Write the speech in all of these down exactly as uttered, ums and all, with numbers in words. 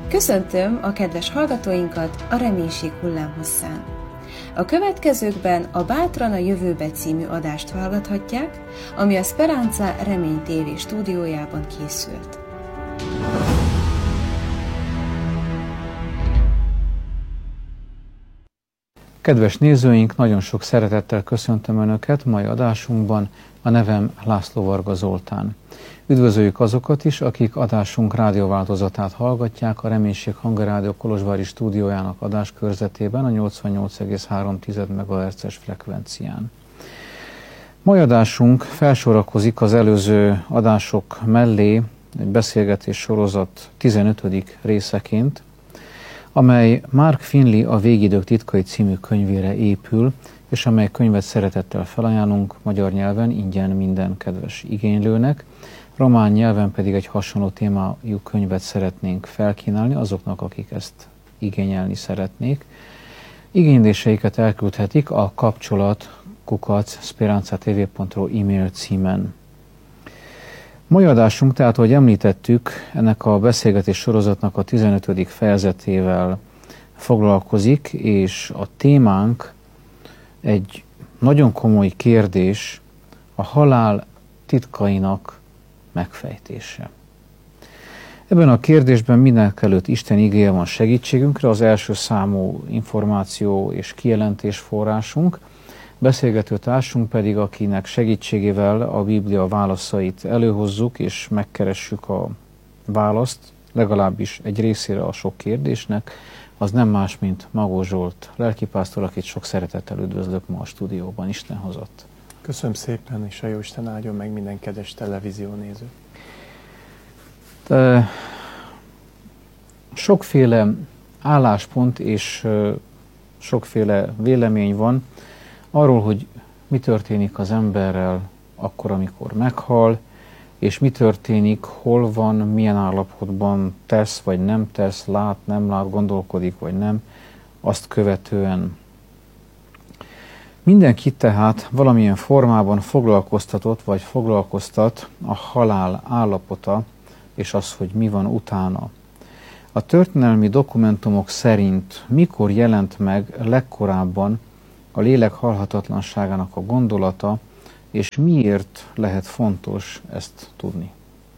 Köszöntöm a kedves hallgatóinkat a Reménység hullámhosszán. A következőkben a Bátran a jövőbe című adást hallgathatják, ami a Speranza Remény té vé stúdiójában készült. Kedves nézőink, nagyon sok szeretettel köszöntöm Önöket mai adásunkban. A nevem László Varga Zoltán. Üdvözöljük azokat is, akik adásunk rádióváltozatát hallgatják a Reménység Hangarádió Kolozsvári stúdiójának adáskörzetében a nyolcvannyolc egész három megahertzes frekvencián. Mai adásunk felsorakozik az előző adások mellé egy beszélgetés sorozat tizenötödik részeként, amely Mark Finley a Végidők titkai című könyvére épül, és amely könyvet szeretettel felajánlunk magyar nyelven ingyen minden kedves igénylőnek, román nyelven pedig egy hasonló témájú könyvet szeretnénk felkínálni azoknak, akik ezt igényelni szeretnék. Igényléseiket elküldhetik a kapcsolat kukac speranzatv pont ro e-mail címen. Mai adásunk, tehát, ahogy említettük, ennek a beszélgetés sorozatnak a tizenötödik fejezetével foglalkozik, és a témánk egy nagyon komoly kérdés, a halál titkainak megfejtése. Ebben a kérdésben mindenekelőtt Isten igéje van segítségünkre, az első számú információ és kijelentés forrásunk, beszélgető társunk pedig, akinek segítségével a Biblia válaszait előhozzuk, és megkeressük a választ, legalábbis egy részére a sok kérdésnek, az nem más, mint Magó Zsolt, lelkipásztor, akit sok szeretettel üdvözlök ma a stúdióban. Isten hozott. Köszönöm szépen, és a Jóisten áldjon meg minden kedves televíziónéző. De sokféle álláspont és sokféle vélemény van arról, hogy mi történik az emberrel akkor, amikor meghal, és mi történik, hol van, milyen állapotban tesz, vagy nem tesz, lát, nem lát, gondolkodik, vagy nem, azt követően. Mindenki tehát valamilyen formában foglalkoztatott, vagy foglalkoztat a halál állapota, és az, hogy mi van utána. A történelmi dokumentumok szerint mikor jelent meg legkorábban a lélek halhatatlanságának a gondolata, és miért lehet fontos ezt tudni?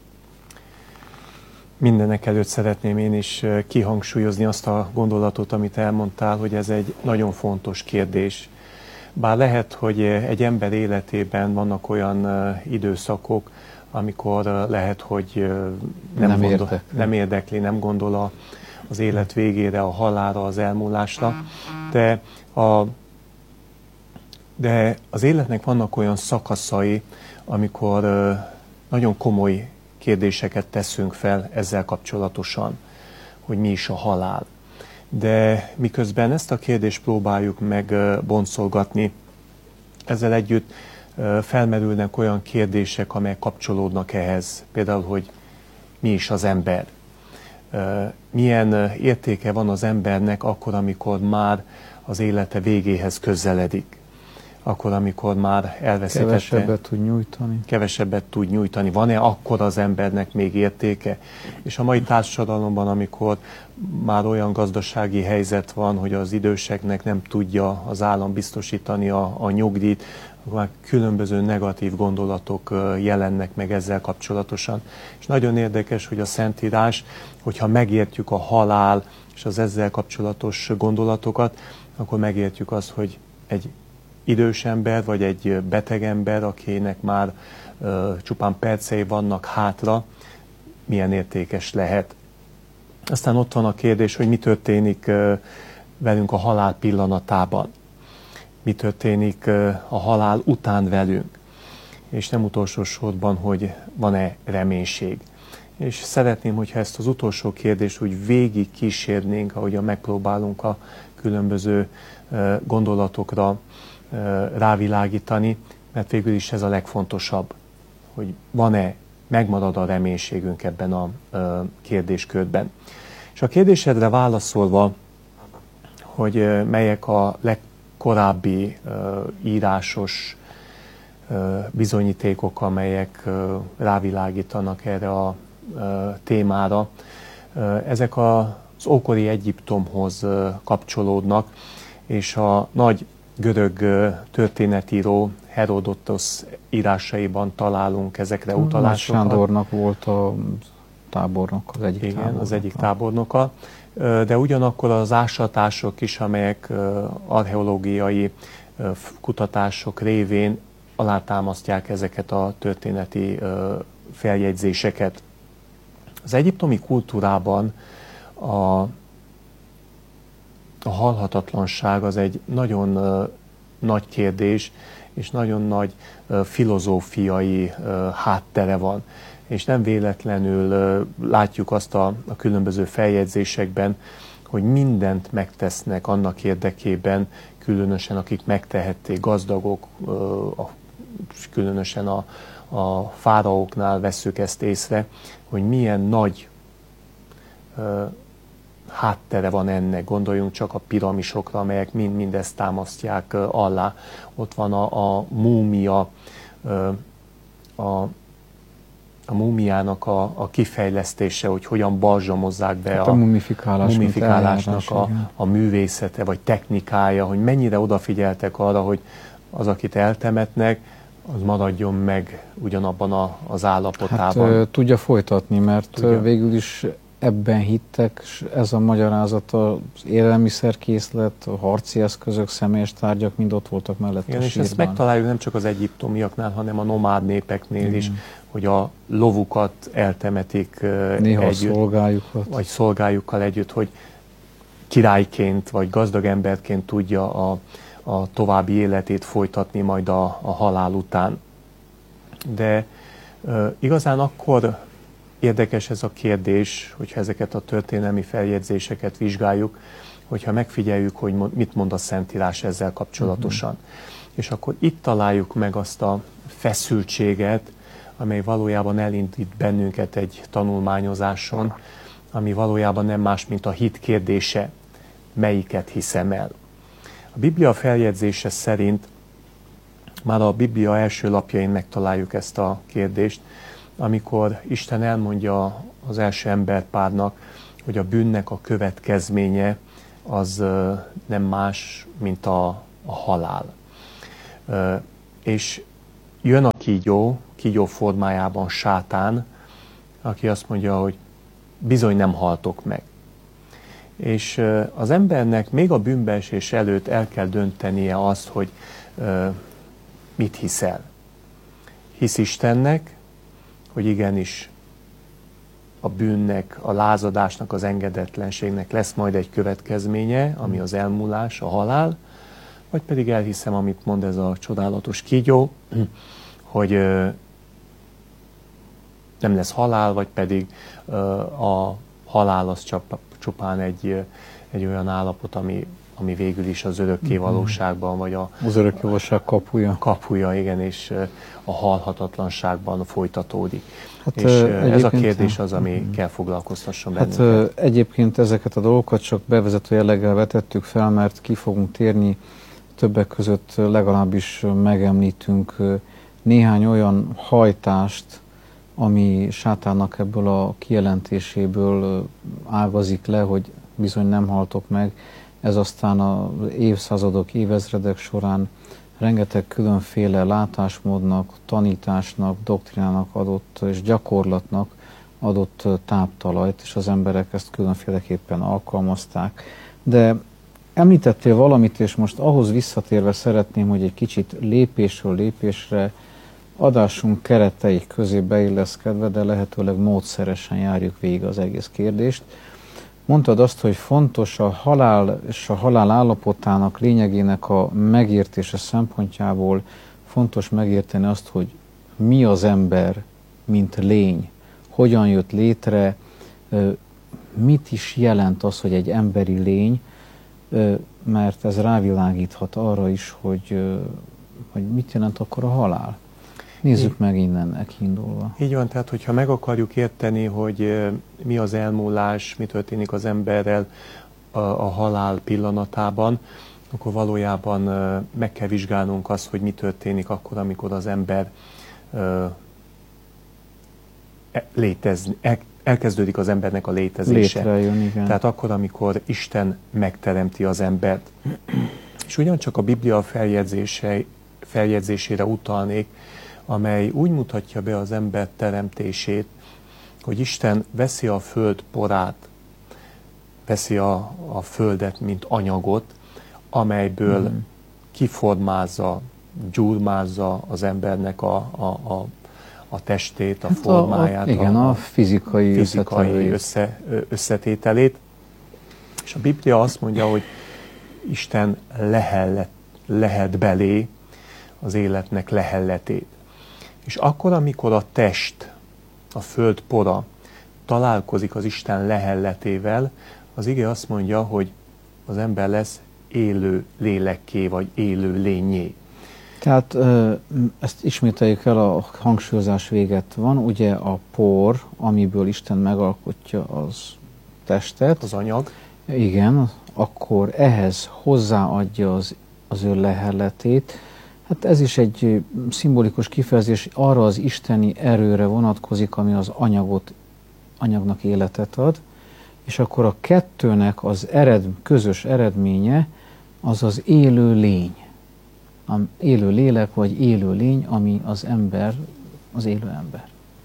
Mindenek előtt szeretném én is kihangsúlyozni azt a gondolatot, amit elmondtál, hogy ez egy nagyon fontos kérdés. Bár lehet, hogy egy ember életében vannak olyan időszakok, amikor lehet, hogy nem, nem, gondol, érdekli. nem érdekli, nem gondol a, az élet végére, a halálra, az elmúlásra, de a De az életnek vannak olyan szakaszai, amikor nagyon komoly kérdéseket teszünk fel ezzel kapcsolatosan, hogy mi is a halál. De miközben ezt a kérdést próbáljuk meg boncolgatni, ezzel együtt felmerülnek olyan kérdések, amelyek kapcsolódnak ehhez. Például, hogy mi is az ember. Milyen értéke van az embernek akkor, amikor már az élete végéhez közeledik. Akkor, amikor már elveszítette. Kevesebbet tud nyújtani. Kevesebbet tud nyújtani. Van-e akkor az embernek még értéke? És a mai társadalomban, amikor már olyan gazdasági helyzet van, hogy az időseknek nem tudja az állam biztosítani a, a nyugdíjt, akkor már különböző negatív gondolatok jelennek meg ezzel kapcsolatosan. És nagyon érdekes, hogy a Szentírás, hogyha megértjük a halál és az ezzel kapcsolatos gondolatokat, akkor megértjük azt, hogy egy idős ember, vagy egy beteg ember, akinek már uh, csupán percei vannak hátra, milyen értékes lehet. Aztán ott van a kérdés, hogy mi történik uh, velünk a halál pillanatában. Mi történik uh, a halál után velünk. És nem utolsó sorban, hogy van-e reménység. És szeretném, hogyha ezt az utolsó kérdést úgy végig kísérnénk, ahogyan megpróbálunk a különböző uh, gondolatokra rávilágítani, mert végül is ez a legfontosabb, hogy van-e, megmarad a reménységünk ebben a kérdéskörben. És a kérdésedre válaszolva, hogy melyek a legkorábbi írásos bizonyítékok, amelyek rávilágítanak erre a témára, ezek a az ókori Egyiptomhoz kapcsolódnak, és a nagy görög történetíró Herodotos írásaiban találunk ezekre utalásokat. Nagy Sándornak volt a tábornok, az egyik Igen, tábornoka. az egyik tábornoka. De ugyanakkor az ásatások is, amelyek archeológiai kutatások révén alátámasztják ezeket a történeti feljegyzéseket. Az egyiptomi kultúrában a, a halhatatlanság az egy nagyon nagy kérdés, és nagyon nagy filozófiai háttere van. És nem véletlenül látjuk azt a, a különböző feljegyzésekben, hogy mindent megtesznek annak érdekében, különösen akik megtehették, gazdagok, különösen a, a fáraóknál vesszük ezt észre, hogy milyen nagy háttere van ennek. Gondoljunk csak a piramisokra, amelyek mind mindezt támasztják alá. Ott van a, a múmia, a a múmiának a, a kifejlesztése, hogy hogyan balzsamozzák be hát a, a mumifikálás, mumifikálásnak a, a művészete, vagy technikája, hogy mennyire odafigyeltek arra, hogy az, akit eltemetnek, az maradjon meg ugyanabban a, az állapotában. Hát, tudja folytatni, mert tudja. Végül is ebben hittek, és ez a magyarázat, az élelmiszerkészlet, a harci eszközök, személyes tárgyak mind ott voltak mellett. Igen, a és sírban. ezt megtaláljuk nem csak az egyiptomiaknál, hanem a nomád népeknél Igen. is, hogy a lovukat eltemetik néha együtt, a szolgájukat. vagy szolgájukkal együtt, hogy királyként, vagy gazdag emberként tudja a, a további életét folytatni majd a, a halál után. De e, igazán akkor érdekes ez a kérdés, hogyha ezeket a történelmi feljegyzéseket vizsgáljuk, hogyha megfigyeljük, hogy mit mond a Szentírás ezzel kapcsolatosan. Uh-huh. És akkor itt találjuk meg azt a feszültséget, amely valójában elindít bennünket egy tanulmányozáson, ami valójában nem más, mint a hit kérdése, melyiket hiszem el. A Biblia feljegyzése szerint már a Biblia első lapjain megtaláljuk ezt a kérdést, amikor Isten elmondja az első emberpárnak, hogy a bűnnek a következménye az nem más, mint a, a halál. És jön a kígyó, kígyó formájában sátán, aki azt mondja, hogy bizony nem haltok meg. És az embernek még a bűnbeesés előtt el kell döntenie azt, hogy mit hiszel. Hisz Istennek, hogy igenis a bűnnek, a lázadásnak, az engedetlenségnek lesz majd egy következménye, ami az elmúlás, a halál, vagy pedig elhiszem, amit mond ez a csodálatos kígyó, hogy nem lesz halál, vagy pedig a halál az csupán egy, egy olyan állapot, ami, ami végül is az örökké valóságban, vagy a, az örökké valóság kapuja. Kapuja, igen, és a halhatatlanságban folytatódik. Hát, és uh, ez a kérdés az, ami uh, kell foglalkoztasson bennünket. Hát uh, egyébként ezeket a dolgokat csak bevezető jelleggel vetettük fel, mert ki fogunk térni, többek között legalábbis megemlítünk néhány olyan hajtást, ami sátánnak ebből a kijelentéséből ágazik le, hogy bizony nem haltok meg. Ez aztán az évszázadok, évezredek során rengeteg különféle látásmódnak, tanításnak, doktrinának adott és gyakorlatnak adott táptalajt, és az emberek ezt különféleképpen alkalmazták. De említettél valamit, és most ahhoz visszatérve szeretném, hogy egy kicsit lépésről lépésre adásunk keretei közé beilleszkedve, de lehetőleg módszeresen járjuk végig az egész kérdést. Mondtad azt, hogy fontos a halál és a halál állapotának, lényegének a megértése szempontjából, fontos megérteni azt, hogy mi az ember, mint lény, hogyan jött létre, mit is jelent az, hogy egy emberi lény, mert ez rávilágíthat arra is, hogy, hogy mit jelent akkor a halál. Nézzük meg innen kiindulva. Így van, tehát hogyha meg akarjuk érteni, hogy mi az elmúlás, mi történik az emberrel a, a halál pillanatában, akkor valójában meg kell vizsgálnunk azt, hogy mi történik akkor, amikor az ember létezni, elkezdődik az embernek a létezése. Létrejön, igen. Tehát akkor, amikor Isten megteremti az embert. És ugyancsak a Biblia feljegyzése, feljegyzésére utalnék, amely úgy mutatja be az ember teremtését, hogy Isten veszi a föld porát, veszi a, a földet, mint anyagot, amelyből mm. kiformázza, gyurmázza az embernek a, a, a, a testét, a hát formáját, a, a, igen, a, a fizikai, fizikai össze, összetételét. És a Biblia azt mondja, hogy Isten lehel, lehet belé az életnek lehelletét. És akkor, amikor a test, a föld pora találkozik az Isten lehelletével, az ige azt mondja, hogy az ember lesz élő lélekké, vagy élő lényé. Tehát ezt ismételjük el, a hangsúlyozás véget van. Ugye a por, amiből Isten megalkotja az testet. Az anyag. Igen, akkor ehhez hozzáadja az, az ő lehelletét. Hát ez is egy szimbolikus kifejezés, arra az isteni erőre vonatkozik, ami az anyagot, anyagnak életet ad, és akkor a kettőnek az ered, közös eredménye az az élő lény. Az élő lélek, vagy élő lény, ami az ember, az élő ember.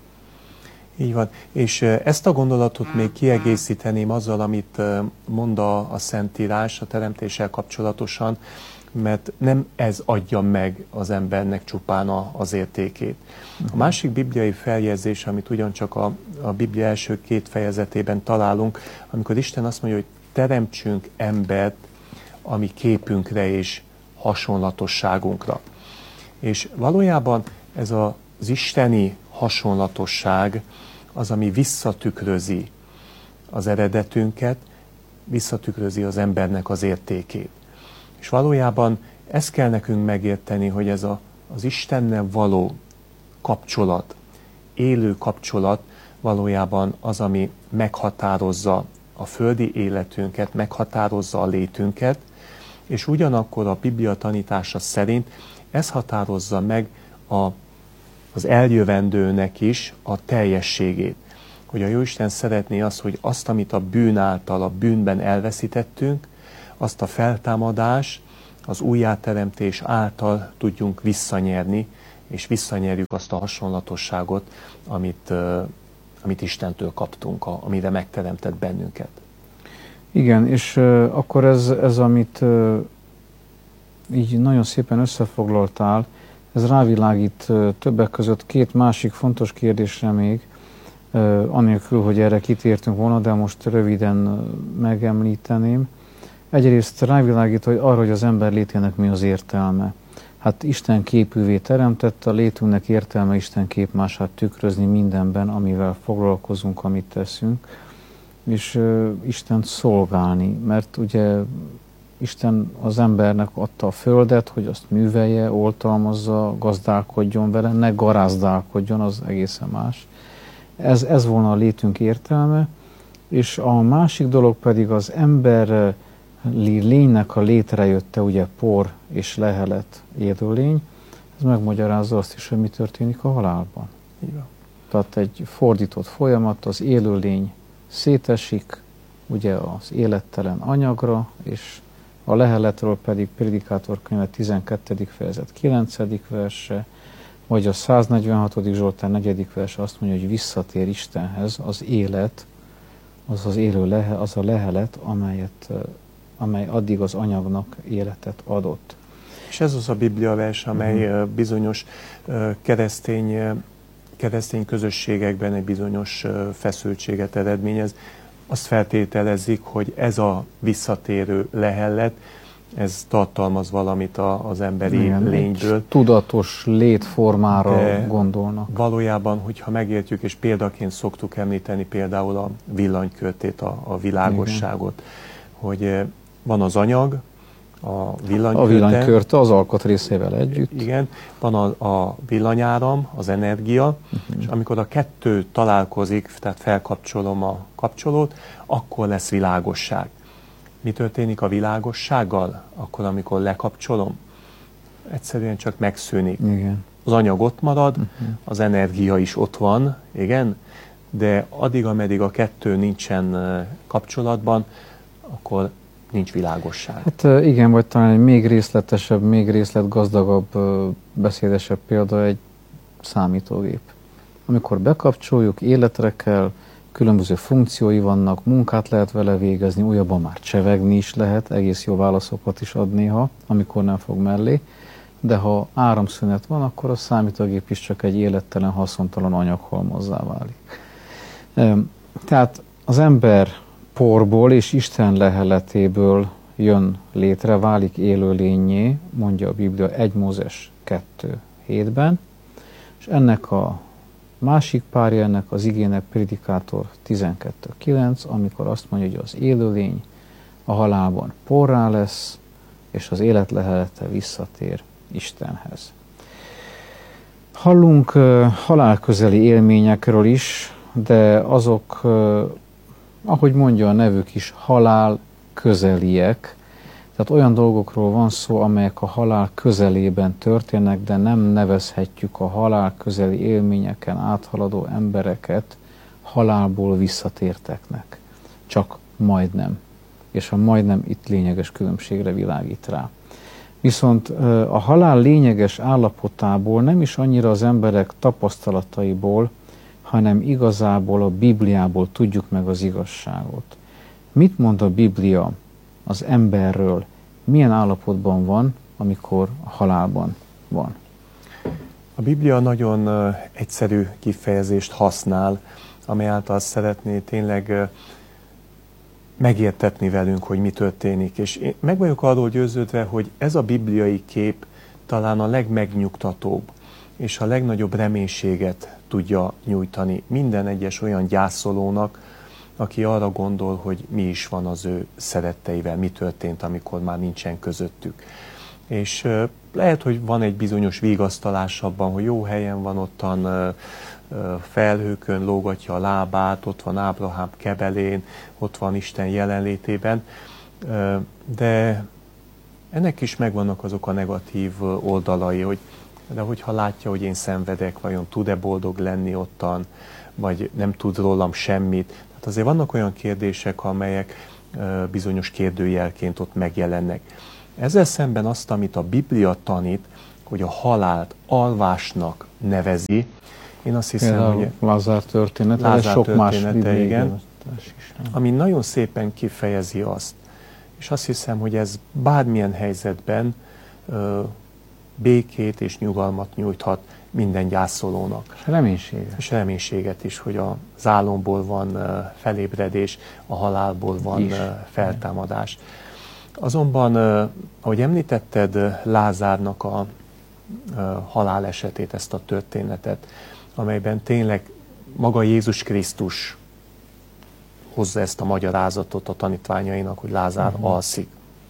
Így van. És ezt a gondolatot még kiegészíteném azzal, amit mond a, a Szentírás a teremtéssel kapcsolatosan, mert nem ez adja meg az embernek csupán a, az értékét. A másik bibliai feljegyzés, amit ugyancsak a, a Biblia első két fejezetében találunk, amikor Isten azt mondja, hogy teremtsünk embert a mi képünkre és hasonlatosságunkra. És valójában ez a, az isteni hasonlatosság az, ami visszatükrözi az eredetünket, visszatükrözi az embernek az értékét. És valójában ezt kell nekünk megérteni, hogy ez a, az Istennel való kapcsolat, élő kapcsolat valójában az, ami meghatározza a földi életünket, meghatározza a létünket, és ugyanakkor a Biblia tanítása szerint ez határozza meg a, az eljövendőnek is a teljességét. Hogy a Jóisten szeretné azt, hogy azt, amit a bűn által, a bűnben elveszítettünk, azt a feltámadás, az újjáteremtés által tudjunk visszanyerni, és visszanyerjük azt a hasonlatosságot, amit, uh, amit Istentől kaptunk, a, amire megteremtett bennünket. Igen, és uh, akkor ez, ez amit uh, így nagyon szépen összefoglaltál, ez rávilágít uh, többek között két másik fontos kérdésre még, uh, anélkül, hogy erre kitértünk volna, de most röviden uh, megemlíteném. Egyrészt rávilágít, hogy arra, hogy az ember létének mi az értelme. Hát Isten képűvé teremtett, a létünknek értelme Isten képmását tükrözni mindenben, amivel foglalkozunk, amit teszünk, és uh, Istent szolgálni, mert ugye Isten az embernek adta a földet, hogy azt művelje, oltalmazza, gazdálkodjon vele, ne garázdálkodjon, az egészen más. Ez, ez volna a létünk értelme, és a másik dolog pedig az ember lénynek a létrejötte, ugye por és lehelet, élőlény, ez megmagyarázza azt is, hogy mi történik a halálban. Igen. Tehát egy fordított folyamat, az élőlény szétesik, ugye az élettelen anyagra, és a leheletről pedig Prédikátor könyve tizenkettedik fejezet kilencedik verse, vagy a száznegyvenhatodik Zsoltár negyedik verse azt mondja, hogy visszatér Istenhez az élet, az az élő lehe, az a lehelet, amelyet amely addig az anyagnak életet adott. És ez az a Biblia vers, amely uh-huh. bizonyos keresztény, keresztény közösségekben egy bizonyos feszültséget eredményez. Azt feltételezik, hogy ez a visszatérő lehellet, ez tartalmaz valamit az emberi Igen, lényből. Tudatos létformára De gondolnak. Valójában, hogyha megértjük, és példaként szoktuk említeni például a villanykörtét, a, a világosságot, Igen. hogy van az anyag, a villanykörte. A villanykörte az alkatrészével együtt. Igen, van a, a villanyáram, az energia, uh-huh. és amikor a kettő találkozik, tehát felkapcsolom a kapcsolót, akkor lesz világosság. Mi történik a világossággal? Akkor, amikor lekapcsolom, egyszerűen csak megszűnik. Igen. Az anyag ott marad, uh-huh. az energia is ott van, igen, de addig, ameddig a kettő nincsen kapcsolatban, akkor nincs világosság. Hát igen, vagy talán egy még részletesebb, még részletgazdagabb, beszédesebb példa egy számítógép. Amikor bekapcsoljuk, életre kell, különböző funkciói vannak, munkát lehet vele végezni, újabban már csevegni is lehet, egész jó válaszokat is ad néha, amikor nem fog mellé, de ha áramszünet van, akkor a számítógép is csak egy élettelen, haszontalan anyaghalmazzá válik. Tehát az ember porból és Isten leheletéből jön létre, válik élőlényé, mondja a Biblia egy Mózes kettő hétben, és ennek a másik párja ennek az igének Prédikátor tizenkettő kilenc, amikor azt mondja, hogy az élőlény a halálban porrá lesz, és az élet lehelete visszatér Istenhez. Hallunk uh, halálközeli élményekről is, de azok, uh, ahogy mondja a nevük is, halál közeliek. Tehát olyan dolgokról van szó, amelyek a halál közelében történnek, de nem nevezhetjük a halál közeli élményeken áthaladó embereket halálból visszatérteknek. Csak majdnem. És a majdnem itt lényeges különbségre világít rá. Viszont a halál lényeges állapotából nem is annyira az emberek tapasztalataiból, hanem igazából a Bibliából tudjuk meg az igazságot. Mit mond a Biblia az emberről, milyen állapotban van, amikor a halálban van? A Biblia nagyon egyszerű kifejezést használ, amely által szeretné tényleg megértetni velünk, hogy mi történik. És én meg vagyok arról győződve, hogy ez a bibliai kép talán a legmegnyugtatóbb és a legnagyobb reménységet tudja nyújtani minden egyes olyan gyászolónak, aki arra gondol, hogy mi is van az ő szeretteivel, mi történt, amikor már nincsen közöttük. És lehet, hogy van egy bizonyos vigasztalás abban, hogy jó helyen van, ottan felhőkön lógatja a lábát, ott van Ábrahám kebelén, ott van Isten jelenlétében, de ennek is megvannak azok a negatív oldalai, hogy de hogyha látja, hogy én szenvedek, vajon tud-e boldog lenni ottan, vagy nem tud rólam semmit. Tehát azért vannak olyan kérdések, amelyek bizonyos kérdőjelként ott megjelennek. Ezzel szemben azt, amit a Biblia tanít, hogy a halált alvásnak nevezi, én azt hiszem, Például hogy Lázár története, Lázár sok története, más igen, is, ami nagyon szépen kifejezi azt. És azt hiszem, hogy ez bármilyen helyzetben ö, békét és nyugalmat nyújthat minden gyászolónak. És reménységet. És reménységet is, hogy az álomból van uh, felébredés, a halálból van uh, feltámadás. Azonban, uh, ahogy említetted, Lázárnak a uh, halálesetét, ezt a történetet, amelyben tényleg maga Jézus Krisztus hozza ezt a magyarázatot a tanítványainak, hogy Lázár uh-huh. alszik.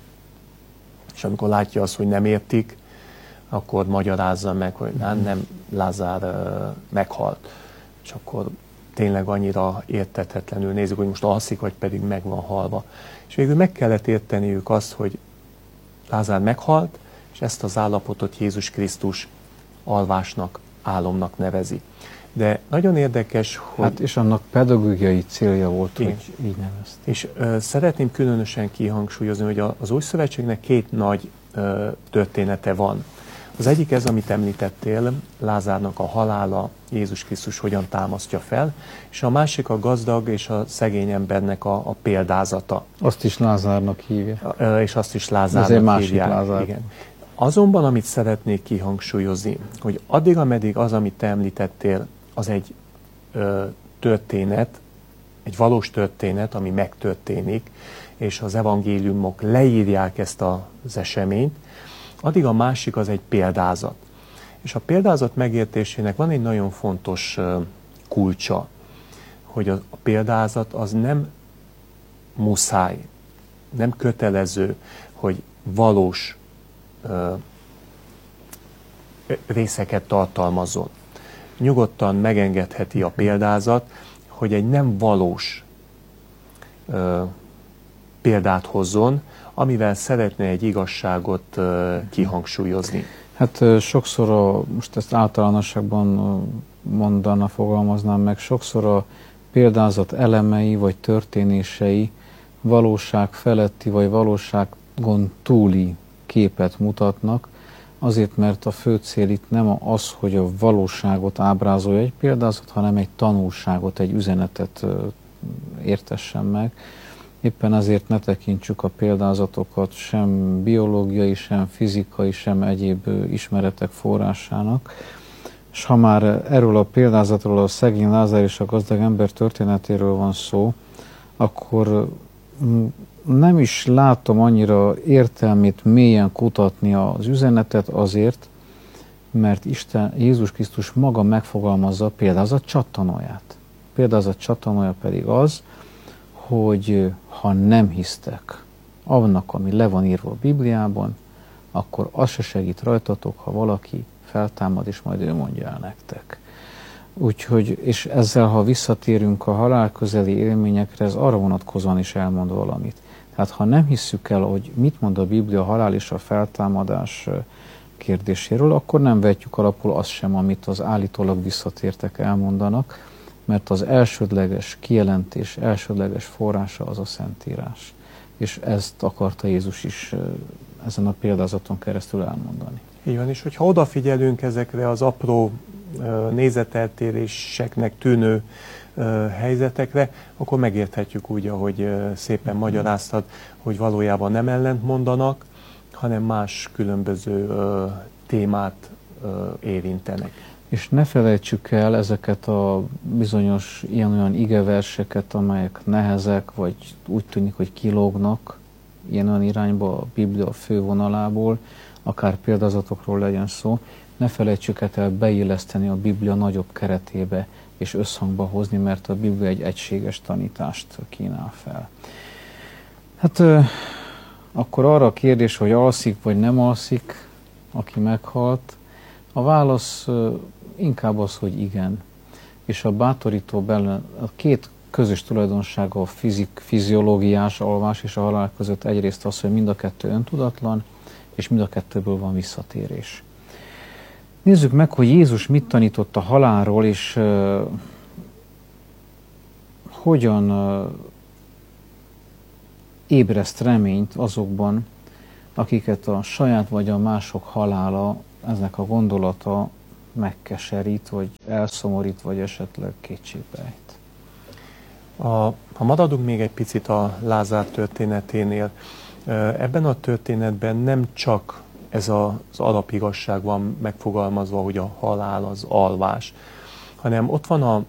És amikor látja azt, hogy nem értik, akkor magyarázza meg, hogy nem, nem Lázár uh, meghalt. És akkor tényleg annyira értetetlenül nézzük, hogy most alszik, vagy pedig meg van halva. És végül meg kellett érteniük azt, hogy Lázár meghalt, és ezt az állapotot Jézus Krisztus alvásnak, álomnak nevezi. De nagyon érdekes, hogy... Hát és annak pedagógiai célja volt, igen. hogy így nevezte. És uh, szeretném különösen kihangsúlyozni, hogy a, az Új Szövetségnek két nagy uh, története van. Az egyik ez, amit említettél, Lázárnak a halála, Jézus Krisztus hogyan támasztja fel, és a másik a gazdag és a szegény embernek a, a példázata. Azt is Lázárnak hívja. Uh, és azt is Lázárnak ez egy másik hívják. Lázár. Igen. Azonban, amit szeretnék kihangsúlyozni, hogy addig, ameddig az, amit te említettél, az egy ö, történet, egy valós történet, ami megtörténik, és az evangéliumok leírják ezt az eseményt, addig a másik az egy példázat. És a példázat megértésének van egy nagyon fontos ö, kulcsa, hogy a, a példázat az nem muszáj, nem kötelező, hogy valós ö, részeket tartalmazon. Nyugodtan megengedheti a példázat, hogy egy nem valós ö, példát hozzon, amivel szeretne egy igazságot ö, kihangsúlyozni. Hát ö, sokszor, a, most ezt általánosságban ö, mondana, fogalmaznám meg, sokszor a példázat elemei vagy történései valóság feletti vagy valóságon túli képet mutatnak, azért, mert a fő cél itt nem az, hogy a valóságot ábrázolja egy példázat, hanem egy tanulságot, egy üzenetet értessen meg. Éppen ezért ne tekintsük a példázatokat sem biológiai, sem fizikai, sem egyéb ismeretek forrásának. És ha már erről a példázatról, a szegény Lázár és a gazdag ember történetéről van szó, akkor nem is látom annyira értelmét mélyen kutatni az üzenetet azért, mert Isten, Jézus Krisztus maga megfogalmazza a példázat csattanóját. A példázat csattanója pedig az, hogy ha nem hisztek annak, ami le van írva a Bibliában, akkor az se segít rajtatok, ha valaki feltámad, és majd ő mondja el nektek. Úgyhogy, és ezzel, ha visszatérünk a halálközeli élményekre, ez arra vonatkozóan is elmond valamit. Tehát ha nem hisszük el, hogy mit mond a Biblia a halál és a feltámadás kérdéséről, akkor nem vetjük alapul azt sem, amit az állítólag visszatértek elmondanak, mert az elsődleges kijelentés, elsődleges forrása az a Szentírás. És ezt akarta Jézus is ezen a példázaton keresztül elmondani. Így van, és hogyha odafigyelünk ezekre az apró nézeteltéréseknek tűnő helyzetekre, akkor megérthetjük úgy, ahogy szépen magyaráztad, hogy valójában nem ellentmondanak, hanem más különböző témát érintenek. És ne felejtsük el ezeket a bizonyos ilyen-olyan igeverseket, amelyek nehezek, vagy úgy tűnik, hogy kilógnak ilyen-olyan irányba a Biblia fővonalából, akár példázatokról legyen szó, ne felejtsük el beilleszteni a Biblia nagyobb keretébe és összhangba hozni, mert a Biblia egy egységes tanítást kínál fel. Hát akkor arra a kérdés, hogy alszik vagy nem alszik, aki meghalt, a válasz inkább az, hogy igen. És a bátorító bellen a két közös tulajdonsága a fizik, fiziológiás alvás és a halál között egyrészt az, hogy mind a kettő öntudatlan, és mind a kettőből van visszatérés. Nézzük meg, hogy Jézus mit tanított a halálról, és uh, hogyan uh, ébreszt reményt azokban, akiket a saját vagy a mások halála, eznek a gondolata megkeserít, vagy elszomorít, vagy esetleg kétségbe ejt. A, ha maradunk még egy picit a Lázár történeténél, ebben a történetben nem csak ez az alapigazság van megfogalmazva, hogy a halál az alvás, hanem ott van a,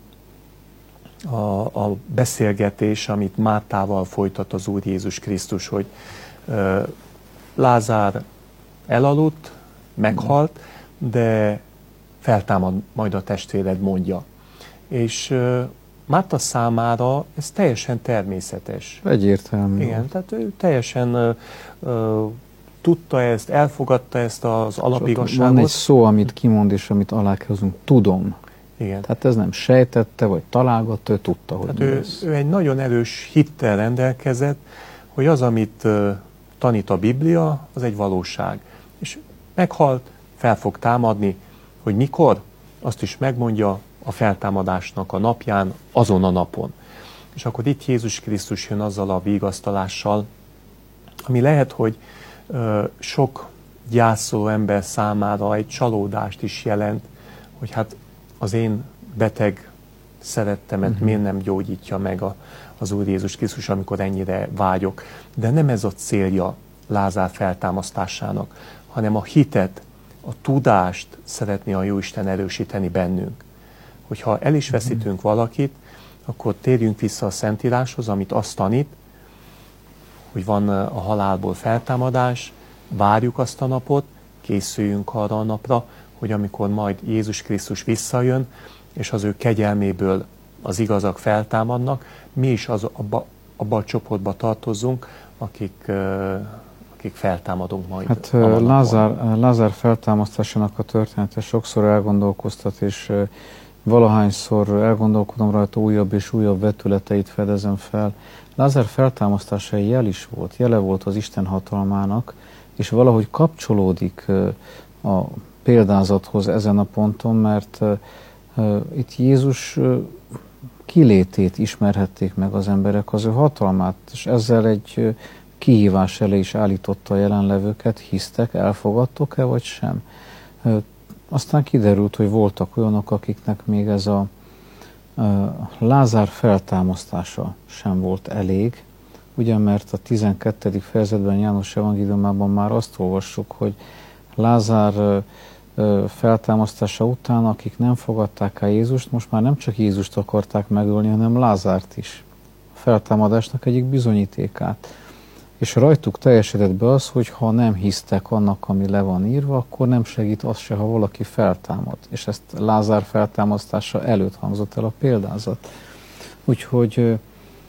a, a beszélgetés, amit Mártával folytat az Úr Jézus Krisztus, hogy uh, Lázár elaludt, meghalt, de feltámad majd a testvéred, mondja. És uh, Márta számára ez teljesen természetes. Egyértelmű. Igen, tehát ő teljesen uh, uh, tudta ezt, elfogadta ezt az alapigazságot. Van egy szó, amit kimond, és amit alá kell hozunk, tudom. Igen. Tehát ez nem sejtette, vagy találgatta, ő tudta, hogy Tehát mi ő, lesz. ő egy nagyon erős hittel rendelkezett, hogy az, amit uh, tanít a Biblia, az egy valóság. És meghalt, fel fog támadni, hogy mikor, azt is megmondja a feltámadásnak a napján, azon a napon. És akkor itt Jézus Krisztus jön azzal a vigasztalással, ami lehet, hogy ö, sok gyászoló ember számára egy csalódást is jelent, hogy hát az én beteg szerettemet uh-huh. miért nem gyógyítja meg a, az Úr Jézus Krisztus, amikor ennyire vágyok. De nem ez a célja Lázár feltámasztásának, hanem a hitet, a tudást szeretné a Jóisten erősíteni bennünk. Hogyha el is veszítünk valakit, akkor térjünk vissza a Szentíráshoz, amit azt tanít, hogy van a halálból feltámadás, várjuk azt a napot, készüljünk arra a napra, hogy amikor majd Jézus Krisztus visszajön, és az ő kegyelméből az igazak feltámadnak, mi is az, abba, abba a csoportba tartozzunk, akik, akik feltámadunk majd. Hát Lázár, Lázár feltámasztásának a története sokszor elgondolkoztat, és valahányszor elgondolkodom rajta, újabb és újabb vetületeit fedezem fel. Lázár feltámasztása egy jel is volt, jele volt az Isten hatalmának, és valahogy kapcsolódik a példázathoz ezen a ponton, mert Itt Jézus kilétét ismerhették meg az emberek, az ő hatalmát, és ezzel egy kihívás elé is állította a jelenlevőket, hisztek, elfogadtok-e, vagy sem. Aztán kiderült, hogy voltak olyanok, akiknek még ez a Lázár feltámasztása sem volt elég, ugye, mert a tizenkettedik fejezetben János evangéliumában már azt olvassuk, hogy Lázár feltámasztása után, akik nem fogadták el Jézust, most már nem csak Jézust akarták megölni, hanem Lázárt is. A feltámadásnak egyik bizonyítékát. És rajtuk teljesedett be az, hogy ha nem hisztek annak, ami le van írva, akkor nem segít az se, ha valaki feltámad. És ezt Lázár feltámasztása előtt hangzott el a példázat. Úgyhogy... Ö,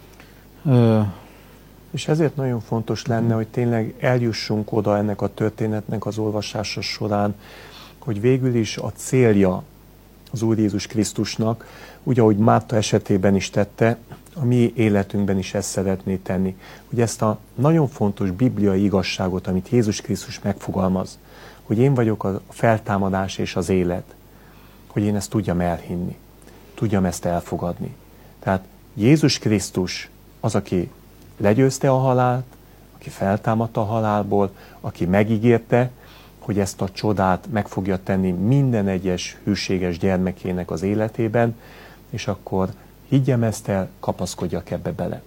ö, és ezért nagyon fontos lenne, hogy tényleg eljussunk oda ennek a történetnek az olvasása során, hogy végül is a célja az Úr Jézus Krisztusnak, úgy, ahogy Márta esetében is tette, a mi életünkben is ezt szeretné tenni. Hogy ezt a nagyon fontos bibliai igazságot, amit Jézus Krisztus megfogalmaz, hogy én vagyok a feltámadás és az élet, hogy én ezt tudjam elhinni, tudjam ezt elfogadni. Tehát Jézus Krisztus az, aki legyőzte a halált, aki feltámadta a halálból, aki megígérte, hogy ezt a csodát meg fogja tenni minden egyes hűséges gyermekének az életében, és akkor higgyem ezt el, kapaszkodjak ebbe bele.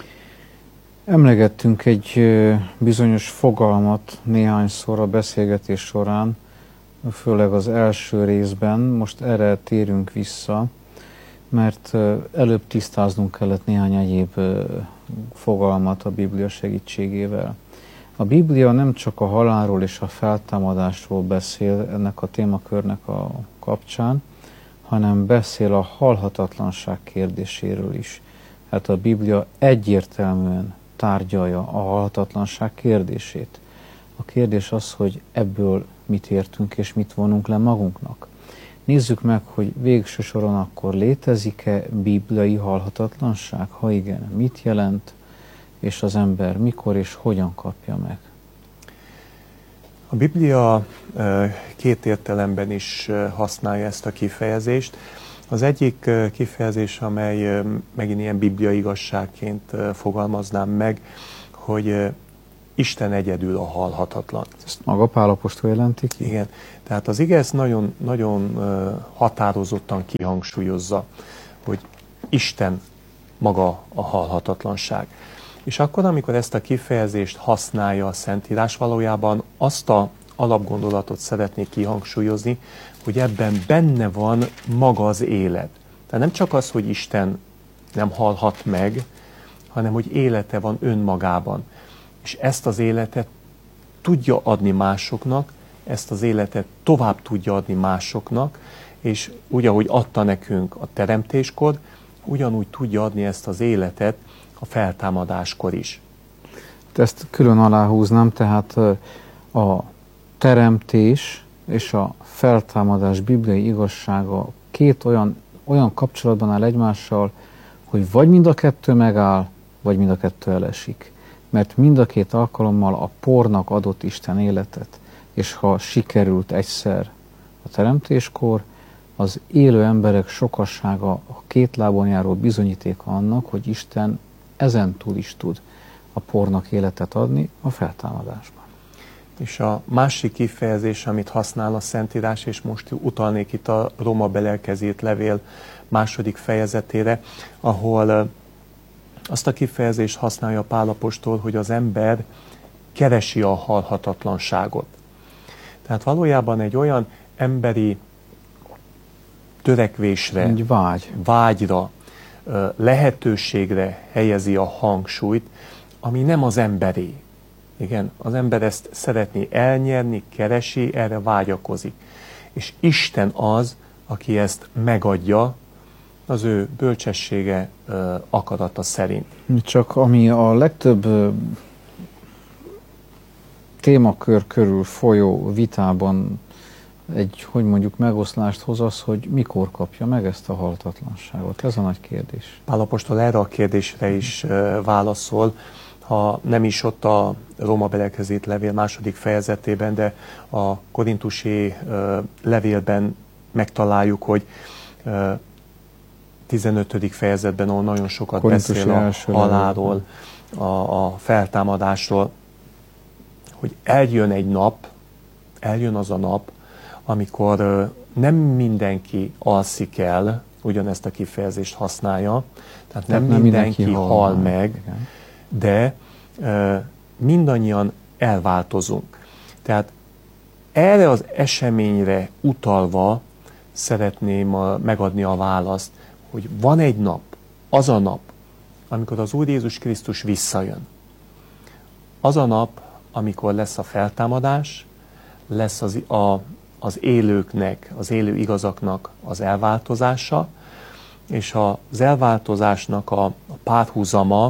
Emlegettünk egy bizonyos fogalmat néhányszor a beszélgetés során, főleg az első részben, most erre térünk vissza, mert előbb tisztáznunk kellett néhány egyéb fogalmat a Biblia segítségével. A Biblia nem csak a halálról és a feltámadásról beszél ennek a témakörnek a kapcsán, hanem beszél a halhatatlanság kérdéséről is. Hát a Biblia egyértelműen tárgyalja a halhatatlanság kérdését. A kérdés az, hogy ebből mit értünk és mit vonunk le magunknak. Nézzük meg, hogy végső soron akkor létezik-e bibliai halhatatlanság? Ha igen, mit jelent, és az ember mikor és hogyan kapja meg? A Biblia két értelemben is használja ezt a kifejezést. Az egyik kifejezés, amely megint ilyen bibliai igazságként fogalmaznám meg, hogy Isten egyedül a halhatatlan. Ezt maga Pál apostol jelenti ki? Igen. Tehát az ige ezt nagyon, nagyon határozottan kihangsúlyozza, hogy Isten maga a halhatatlanság. És akkor, amikor ezt a kifejezést használja a Szentírás, valójában azt a alapgondolatot szeretnék kihangsúlyozni, hogy ebben benne van maga az élet. Tehát nem csak az, hogy Isten nem halhat meg, hanem hogy élete van önmagában. És ezt az életet tudja adni másoknak, ezt az életet tovább tudja adni másoknak, és úgy, ahogy adta nekünk a teremtéskor, ugyanúgy tudja adni ezt az életet a feltámadáskor is. Ezt külön aláhúznám, tehát a teremtés és a feltámadás bibliai igazsága két olyan, olyan kapcsolatban áll egymással, hogy vagy mind a kettő megáll, vagy mind a kettő elesik. Mert mind a két alkalommal a pornak adott Isten életet, és ha sikerült egyszer a teremtéskor, az élő emberek sokassága a két lábon járó bizonyítéka annak, hogy Isten ezentúl is tud a pornak életet adni a feltámadásban. És a másik kifejezés, amit használ a Szentírás, és most utalnék itt a Rómabeli írt levél második fejezetére, ahol azt a kifejezést használja Pál apostol, hogy az ember keresi a halhatatlanságot. Tehát valójában egy olyan emberi törekvésre, egy vágy. vágyra, lehetőségre helyezi a hangsúlyt, ami nem az emberé. Igen, az ember ezt szeretné elnyerni, keresi, erre vágyakozik. És Isten az, aki ezt megadja, az ő bölcsessége, akarata szerint. Csak ami a legtöbb témakör körül folyó vitában egy, hogy mondjuk megoszlást hoz az, hogy mikor kapja meg ezt a halhatatlanságot. Ez a nagy kérdés. Pál apostol erre a kérdésre is válaszol, ha nem is ott a Rómabeliekhez írt levél második fejezetében, de a korintusi levélben megtaláljuk, hogy tizenötödik fejezetben, ahol nagyon sokat Korintusi beszél a halálról, a, a feltámadásról, hogy eljön egy nap, eljön az a nap, amikor nem mindenki alszik el, ugyanezt a kifejezést használja, tehát nem, nem mindenki, mindenki hal meg, igen. de uh, mindannyian elváltozunk. Tehát erre az eseményre utalva szeretném a, megadni a választ, hogy van egy nap, az a nap, amikor az Úr Jézus Krisztus visszajön. Az a nap, amikor lesz a feltámadás, lesz az, a, az élőknek, az élő igazaknak az elváltozása, és az elváltozásnak a, a párhuzama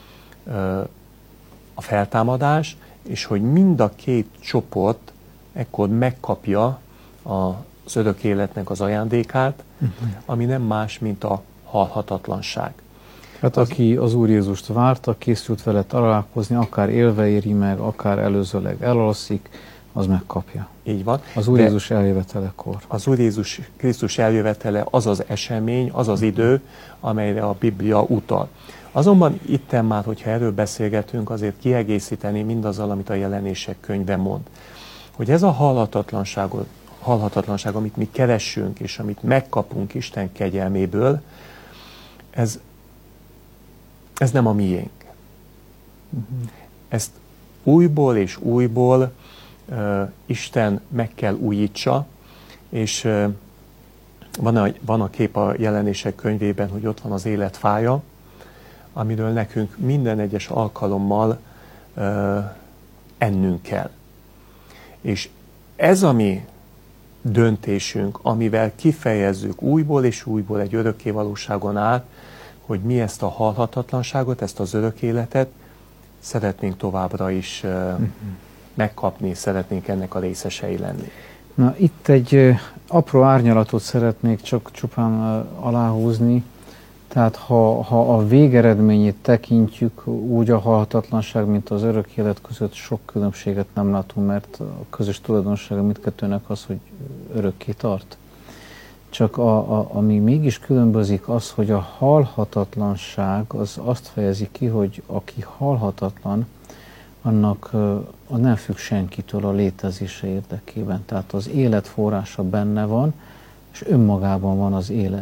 a feltámadás, és hogy mind a két csoport ekkor megkapja az örök életnek az ajándékát, uh-huh. ami nem más, mint a halhatatlanság. Hát az, aki az Úr Jézust várta, készült vele találkozni, akár élve éri meg, akár előzőleg elalszik, az megkapja. Így van. Az Úr Jézus eljövetelekor. Az Úr Jézus Krisztus eljövetele az az esemény, az az idő, amelyre a Biblia utal. Azonban itten már, hogyha erről beszélgetünk, azért kiegészíteni mindazzal, amit a Jelenések könyve mond. Hogy ez a halhatatlanság, halhatatlanság, amit mi keressünk, és amit megkapunk Isten kegyelméből, ez, ez nem a miénk. Uh-huh. Ezt újból és újból uh, Isten meg kell újítsa, és uh, van, a, van a kép a Jelenések könyvében, hogy ott van az élet fája, amiről nekünk minden egyes alkalommal uh, ennünk kell. És ez a mi döntésünk, amivel kifejezzük újból és újból egy örökké valóságon át, hogy mi ezt a halhatatlanságot, ezt az örök életet szeretnénk továbbra is uh, uh-huh. megkapni, szeretnénk ennek a részesei lenni. Na, itt egy uh, apró árnyalatot szeretnék csak csupán uh, aláhúzni. Tehát ha, ha a végeredményét tekintjük, úgy a halhatatlanság, mint az örök élet között sok különbséget nem látunk, mert a közös tulajdonsága mindkettőnek az, hogy örökké tart. Csak a, a, ami mégis különbözik az, hogy a halhatatlanság az azt fejezi ki, hogy aki halhatatlan, annak a nem függ senkitől a létezése érdekében. Tehát az élet forrása benne van, és önmagában van az élet.